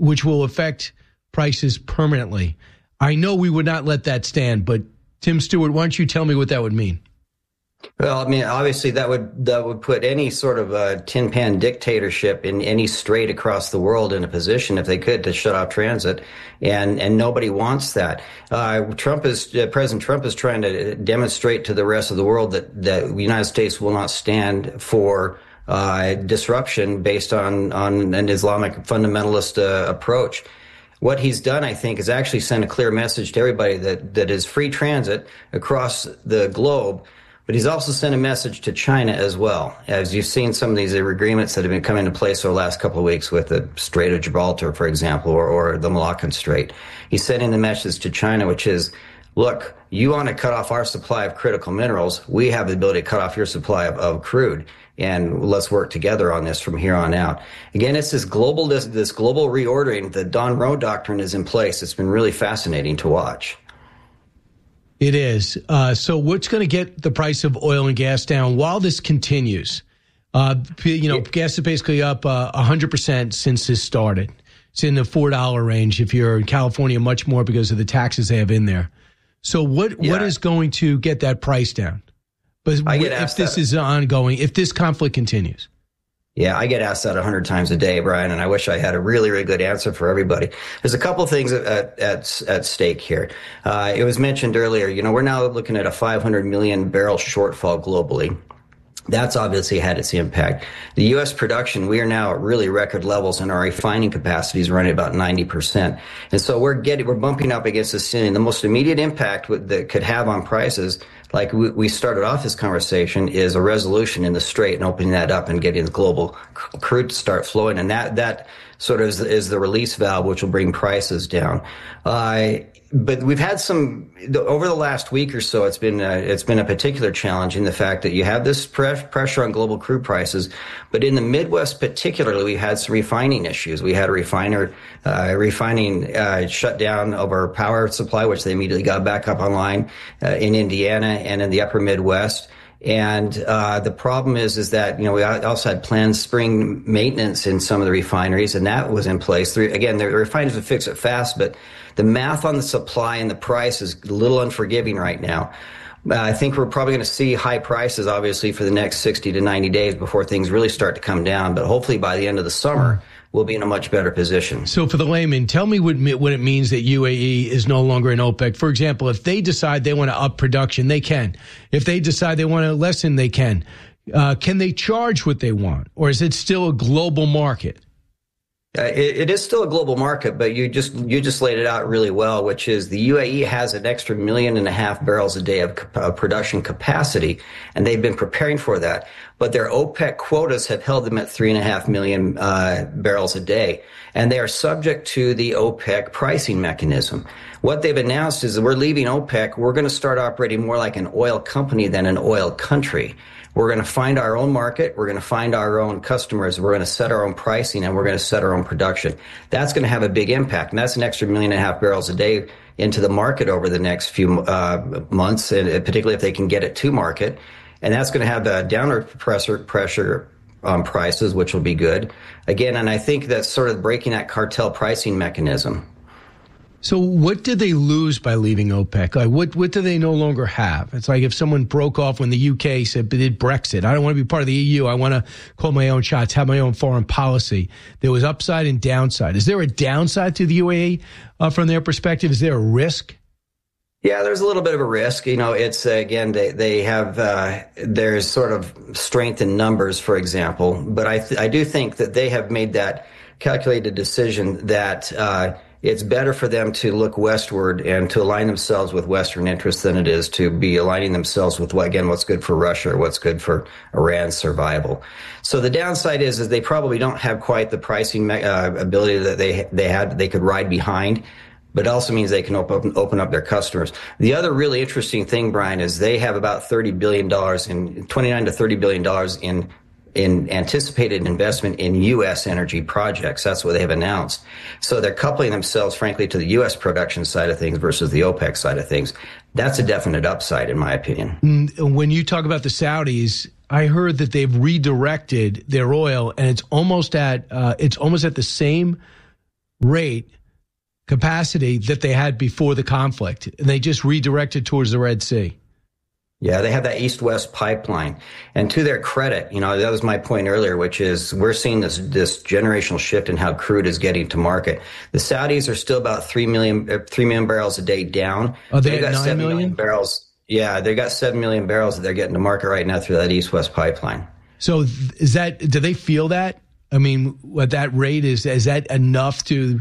which will affect prices permanently. I know we would not let that stand, but Tim Stewart, why don't you tell me what that would mean? Well, I mean, obviously that would put any sort of a tin pan dictatorship in any strait across the world in a position, if they could, to shut off transit, and nobody wants that. President Trump is trying to demonstrate to the rest of the world that the United States will not stand for disruption based on an Islamic fundamentalist approach. What he's done, I think, is actually send a clear message to everybody that is free transit across the globe. But he's also sent a message to China as well. As you've seen some of these agreements that have been coming into place over the last couple of weeks with the Strait of Gibraltar, for example, or the Malaccan Strait. He's sending the message to China, which is, look, you want to cut off our supply of critical minerals. We have the ability to cut off your supply of crude. And let's work together on this from here on out. Again, it's this global reordering. The Don Rowe doctrine is in place. It's been really fascinating to watch. It is. So what's going to get the price of oil and gas down while this continues? Gas is basically up 100% since this started. It's in the $4 range. If you're in California, much more because of the taxes they have in there. So what is going to get that price down? But if this is ongoing, if this conflict continues? Yeah, I get asked that 100 times a day, Brian, and I wish I had a really, really good answer for everybody. There's a couple of things at stake here. It was mentioned earlier, we're now looking at a 500 million barrel shortfall globally. That's obviously had its impact. The U.S. production, we are now at really record levels, and our refining capacity is running about 90%. And so we're bumping up against the ceiling. The most immediate impact that could have on prices, like we started off this conversation, is a resolution in the Strait and opening that up and getting the global crude to start flowing. And that sort of is the release valve, which will bring prices down. But we've had over the last week or so, it's been a particular challenge in the fact that you have this pressure on global crude prices. But in the Midwest particularly, we had some refining issues. We had a refining shut down of our power supply, which they immediately got back up online in Indiana and in the upper Midwest. And the problem is that, we also had planned spring maintenance in some of the refineries, and that was in place. Again, the refineries would fix it fast, but the math on the supply and the price is a little unforgiving right now. I think we're probably going to see high prices, obviously, for the next 60 to 90 days before things really start to come down. But hopefully by the end of the summer, we'll be in a much better position. So for the layman, tell me what it means that UAE is no longer in OPEC. For example, if they decide they want to up production, they can. If they decide they want to lessen, they can. Can they charge what they want? Or is it still a global market? It is still a global market, but you just laid it out really well, which is the UAE has an extra 1.5 million barrels a day of production capacity, and they've been preparing for that. But their OPEC quotas have held them at 3.5 million barrels a day, and they are subject to the OPEC pricing mechanism. What they've announced is that we're leaving OPEC. We're going to start operating more like an oil company than an oil country. We're going to find our own market. We're going to find our own customers. We're going to set our own pricing, and we're going to set our own production. That's going to have a big impact, and that's an extra 1.5 million barrels a day into the market over the next few months, and particularly if they can get it to market. And that's going to have a downward pressure on prices, which will be good. Again, and I think that's sort of breaking that cartel pricing mechanism. So what did they lose by leaving OPEC? Like what do they no longer have? It's like if someone broke off when the UK said, but did Brexit. I don't want to be part of the EU. I want to call my own shots, have my own foreign policy. There was upside and downside. Is there a downside to the UAE from their perspective? Is there a risk? Yeah, there's a little bit of a risk. It's, again, they have, there's sort of strength in numbers, for example. But I do think that they have made that calculated decision that it's better for them to look westward and to align themselves with Western interests than it is to be aligning themselves with, what's good for Russia or what's good for Iran's survival. So the downside is they probably don't have quite the pricing ability that they could ride behind. But it also means they can open up their customers. The other really interesting thing, Brian, is they have about $29 to $30 billion in anticipated investment in U.S. energy projects. That's what they have announced. So they're coupling themselves, frankly, to the U.S. production side of things versus the OPEC side of things. That's a definite upside, in my opinion. When you talk about the Saudis, I heard that they've redirected their oil, and it's almost at the same rate capacity that they had before the conflict, and they just redirected towards the Red Sea. Yeah, they have that east-west pipeline. And to their credit, that was my point earlier, which is we're seeing this generational shift in how crude is getting to market. The Saudis are still about 3 million barrels a day down. Oh, they got 9 7 million? million barrels. Yeah, they got 7 million barrels that they're getting to market right now through that east-west pipeline. So do they feel that? I mean, what that rate is that enough to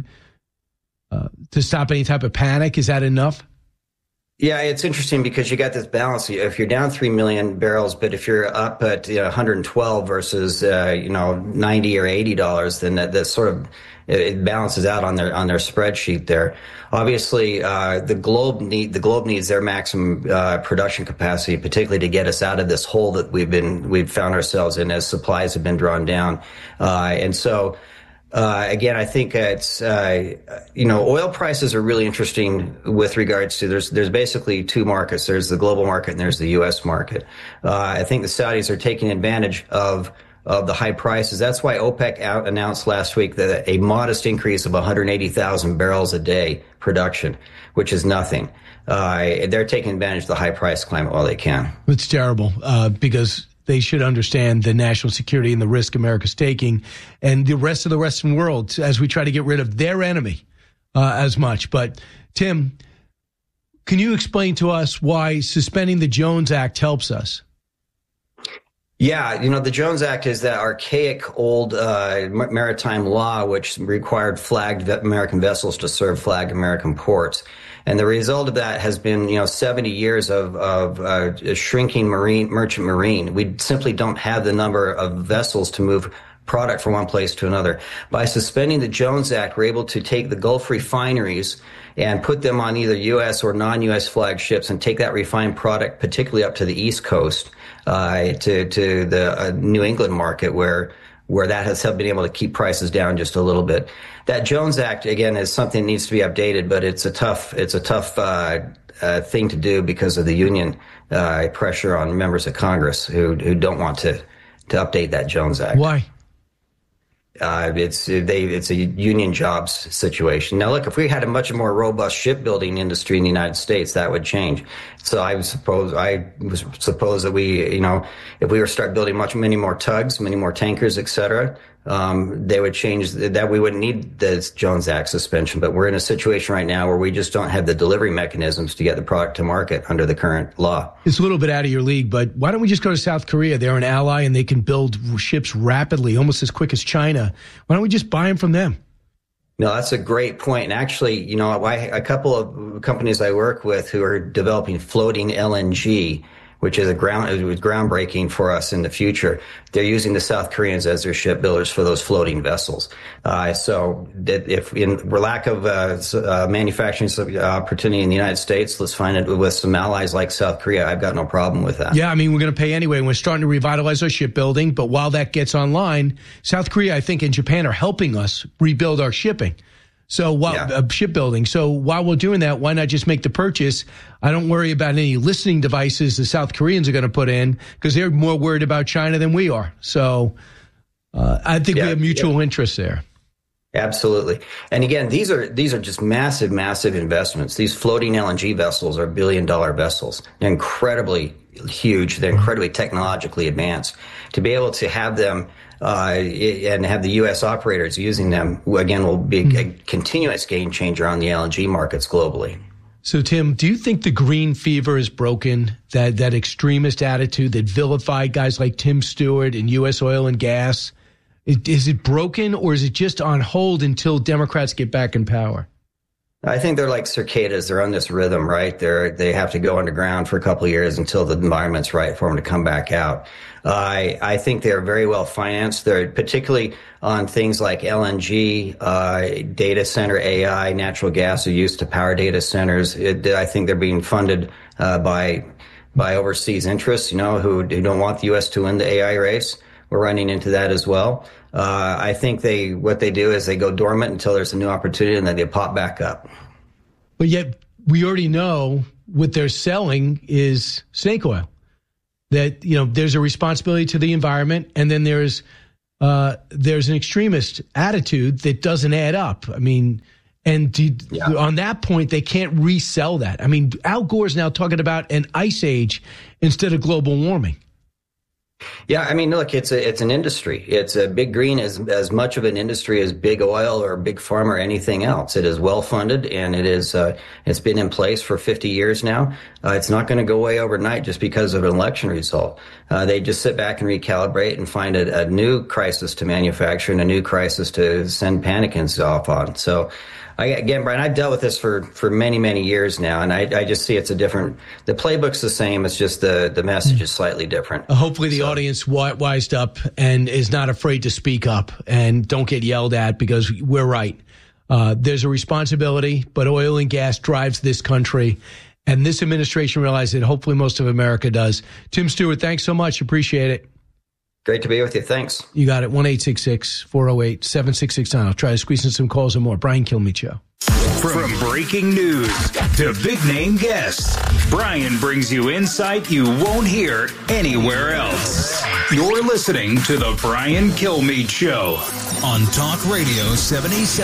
stop any type of panic? Is that enough? Yeah, it's interesting because you got this balance. If you're down 3 million barrels, but if you're up at 112 versus 90 or $80, then that sort of it balances out on their spreadsheet there. Obviously, the globe needs their maximum production capacity, particularly to get us out of this hole that we've found ourselves in as supplies have been drawn down, and so. Again, I think it's, oil prices are really interesting with regards to there's basically two markets. There's the global market and there's the U.S. market. I think the Saudis are taking advantage of the high prices. That's why OPEC announced last week that a modest increase of 180,000 barrels a day production, which is nothing. They're taking advantage of the high price climate while they can. It's terrible because they should understand the national security and the risk America's taking and the rest of the Western world as we try to get rid of their enemy as much. But, Tim, can you explain to us why suspending the Jones Act helps us? Yeah, the Jones Act is that archaic old maritime law which required flagged American vessels to serve flagged American ports. And the result of that has been, 70 years of shrinking merchant marine. We simply don't have the number of vessels to move product from one place to another. By suspending the Jones Act, we're able to take the Gulf refineries and put them on either U.S. or non-U.S. flagged ships and take that refined product, particularly up to the East Coast, to the New England market where that has been able to keep prices down just a little bit. That Jones Act, again, is something that needs to be updated, but it's a tough thing to do because of the union pressure on members of Congress who don't want to update that Jones Act. Why? It's a union jobs situation. Now, look, if we had a much more robust shipbuilding industry in the United States, that would change. So I suppose that we, if we were to start building many more tugs, many more tankers, et cetera, they would change that. We wouldn't need the Jones Act suspension, but we're in a situation right now where we just don't have the delivery mechanisms to get the product to market under the current law. It's a little bit out of your league, but why don't we just go to South Korea? They're an ally and they can build ships rapidly, almost as quick as China. Why don't we just buy them from them? No, that's a great point. And actually, a couple of companies I work with who are developing floating LNG, which is groundbreaking for us in the future. They're using the South Koreans as their shipbuilders for those floating vessels. So if in lack of manufacturing opportunity in the United States, let's find it with some allies like South Korea. I've got no problem with that. Yeah, I mean, we're going to pay anyway. We're starting to revitalize our shipbuilding. But while that gets online, South Korea, I think, and Japan are helping us rebuild our shipping. So while shipbuilding. So while we're doing that, why not just make the purchase? I don't worry about any listening devices the South Koreans are going to put in because they're more worried about China than we are. So I think we have mutual interests there. Absolutely. And again, these are just massive, massive investments. These floating LNG vessels are billion-dollar vessels. They're incredibly huge. They're incredibly technologically advanced. To be able to have them and have the U.S. operators using them, again, will be a continuous game changer on the LNG markets globally. So, Tim, do you think the green fever is broken, that extremist attitude that vilified guys like Tim Stewart and U.S. oil and gas? Is it broken, or is it just on hold until Democrats get back in power? I think they're like cicadas. They're on this rhythm, right? They have to go underground for a couple of years until the environment's right for them to come back out. I think they're very well financed. They're particularly on things like LNG, data center, AI, natural gas are used to power data centers. I think they're being funded by overseas interests, who don't want the U.S. to win the AI race. We're running into that as well. I think what they do is they go dormant until there's a new opportunity and then they pop back up. But yet we already know what they're selling is snake oil. That, there's a responsibility to the environment, and then there's there's an extremist attitude that doesn't add up. I mean, and on that point, they can't resell that. I mean, Al Gore's now talking about an ice age instead of global warming. Yeah, I mean, look, it's an industry. It's a big green as much of an industry as big oil or big pharma or anything else. It is well funded, and it's been in place for 50 years now. It's not going to go away overnight just because of an election result. They just sit back and recalibrate and find a new crisis to manufacture and a new crisis to send panicans off on. So, again, Brian, I've dealt with this for many, many years now, and I just see the playbook's the same. It's just the message is slightly different. Hopefully the audience wised up and is not afraid to speak up and don't get yelled at, because we're right. There's a responsibility, but oil and gas drives this country, and this administration realizes it. Hopefully most of America does. Tim Stewart, thanks so much. Appreciate it. Great to be with you. Thanks. You got it. 1-866-408-7669. I'll try to squeeze in some calls and more. Brian Kilmeade Show. From breaking news to big-name guests, Brian brings you insight you won't hear anywhere else. You're listening to The Brian Kilmeade Show on Talk Radio 77.